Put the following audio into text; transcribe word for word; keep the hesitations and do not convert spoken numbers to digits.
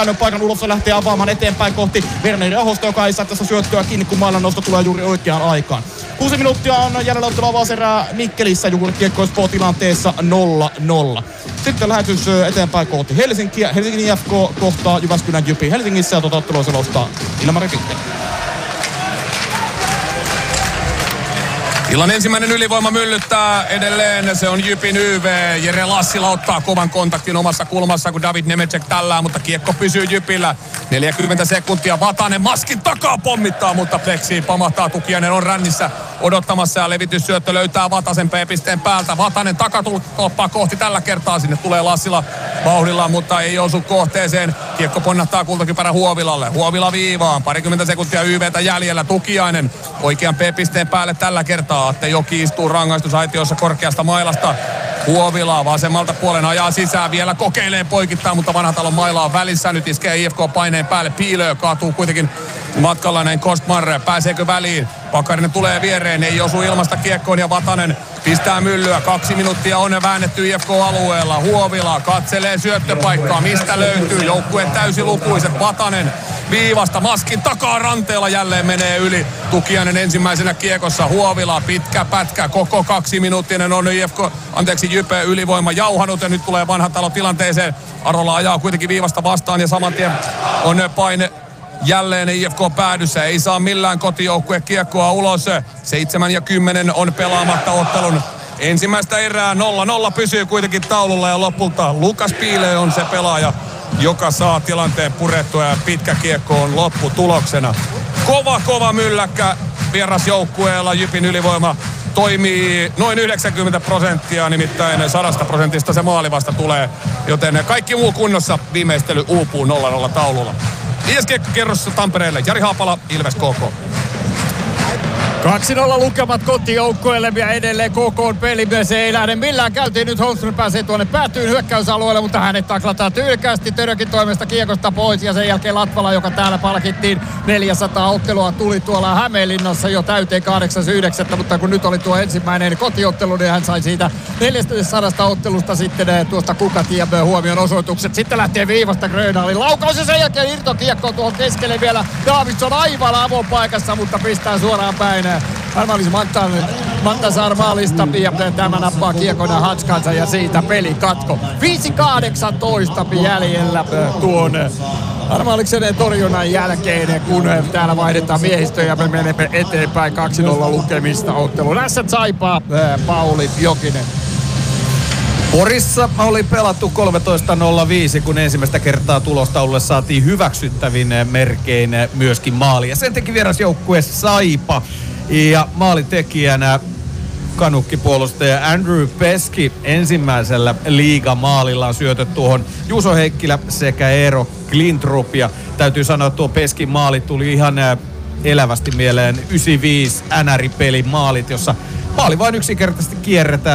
ainoa paikan ulossa lähtee avaamaan eteenpäin kohti Werneri Ahosta, joka ei saa tässä syöttöä kiinni, kun maailmannosto tulee juuri oikeaan aikaan. Kuusi minuuttia on jäljellä ottelua avauserää Mikkelissä, juuri kiekko Espoo tilanteessa nolla nolla. Sitten lähetys eteenpäin kohti Helsinkiä. Helsingin I F K kohtaa Jyväskylän Jypi Helsingissä ja tuota ottelua selostaa Ilmari Pikkeli. Illan ensimmäinen ylivoima myllyttää edelleen. Se on Jypin Y V. Jere Lassila ottaa kovan kontaktin omassa kulmassa, kun David Nemecek tällää, mutta kiekko pysyy Jypillä. neljäkymmentä sekuntia. Vatanen maskin takaa pommittaa, mutta Pleksiin pamahtaa. Tukiainen on rännissä odottamassa ja levityssyöttö löytää Vatasen P-pisteen päältä. Vatanen takatulppaa kohti tällä kertaa. Sinne tulee Lassila vauhdilla, mutta ei osu kohteeseen. Kiekko ponnahtaa kultakypärä Huovilalle. Huovila viivaan. Parikymmentä sekuntia Y V:tä jäljellä. Tukiainen oikean P-pisteen päälle tällä kertaa. Atte Joki istuu rangaistusaitiossa korkeasta mailasta. Huovila vasemmalta puolen ajaa sisään, vielä kokeilee poikittaa, mutta Vanhatalon maila on välissä. Nyt iskee I F K paineen päälle. Piilö kaatuu kuitenkin matkalla näin Kostmar. Pääseekö väliin? Pakarinen tulee viereen, ei osu ilmasta kiekkoon ja Vatanen pistää myllyä. Kaksi minuuttia on väännetty I F K-alueella. Huovila katselee syöttöpaikkaa. Mistä löytyy? Joukkueen täysilukuiset. Vatanen viivasta maskin takaa ranteella jälleen menee yli. Tukiainen ensimmäisenä kiekossa. Huovila pitkä pätkä. Koko kaksi minuuttinen on I F K, anteeksi Jype ylivoima jauhanut ja nyt tulee Vanhatalo tilanteeseen. Arola ajaa kuitenkin viivasta vastaan ja saman tien on paine jälleen I F K päädyssä. Ei saa millään kotijoukkue kiekkoa ulos. seitsemän ja kymmenen on pelaamatta ottelun ensimmäistä erää. nolla nolla pysyy kuitenkin taululla ja lopulta Lukas Piile on se pelaaja, joka saa tilanteen purettua ja pitkä kiekko on lopputuloksena. Kova kova mylläkkä vierasjoukkueella. Jypin ylivoima toimii noin yhdeksänkymmentä prosenttia, nimittäin sadasta prosentista se maali vasta tulee, joten kaikki muu kunnossa. Viimeistely uupuu nolla nolla taululla. I S G-kerrossa Tampereelle. Jari Haapala, Ilves K K. kaksi nolla lukemat kotijoukkueelle ja edelleen K K:n peli. Se ei lähde millään. Käytiin nyt, Holmström pääsee tuonne päätyyn hyökkäysalueelle, mutta hänet taklataan tyylikkäästi Törökin toimesta kiekosta pois. Ja sen jälkeen Latvala, joka täällä palkittiin neljäsataa ottelua, tuli tuolla Hämeenlinnassa jo täyteen kahdeksas yhdeksättä mutta kun nyt oli tuo ensimmäinen kotiottelu, niin hän sai siitä neljästäsadasta ottelusta sitten tuosta Kukatia huomion osoitukset. Sitten lähtee viivasta Grönalin laukaus ja sen jälkeen irtokiekko tuohon keskelle vielä. Davidson aivan avopaikassa, mutta pistää suoraan päin. Hän olisi Mantasaar maalista ja tämä nappaa kiekona hanskansa ja siitä peli katko. viisi kahdeksantoista jäljellä tuon Armaliksen torjunnan jälkeen, kun täällä vaihdetaan miehistöä ja me menemme eteenpäin kaksi nolla lukemista otteluun. Tässä Saipaa Pauli Jokinen. Porissa oli pelattu kolmetoista nolla viisi, kun ensimmäistä kertaa tulostaululle saatiin hyväksyttävin merkein myöskin maali. Ja sen teki vierasjoukkue Saipa. Ja maalintekijänä kanukkipuolustaja Andrew Peski ensimmäisellä liigamaalillaan syötöt tuohon Juuso Heikkilä sekä Eero Klintrup. Ja täytyy sanoa, että tuo Peskin maali tuli ihan elävästi mieleen yhdeksänkymmentäviisi N R I-pelin maalit, jossa maali vain yksinkertaisesti kierretään